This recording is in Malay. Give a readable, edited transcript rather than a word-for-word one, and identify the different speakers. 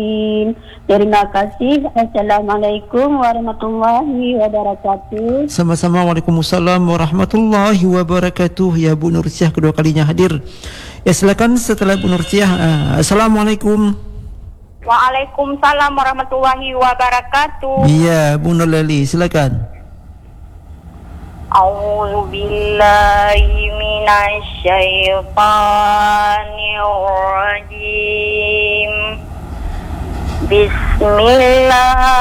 Speaker 1: Terima kasih. Assalamualaikum warahmatullahi wabarakatuh.
Speaker 2: Sama-sama. Waalaikumsalam warahmatullahi wabarakatuh. Ya Bu Nursiah kedua kalinya hadir. Ya silakan setelah Bu Nursiah. Assalamualaikum.
Speaker 3: Waalaikumsalam warahmatullahi wabarakatuh.
Speaker 2: Iya Bu Nurleli silakan.
Speaker 3: A'udzu billahi minasy syaithanir rajim. Bismillah.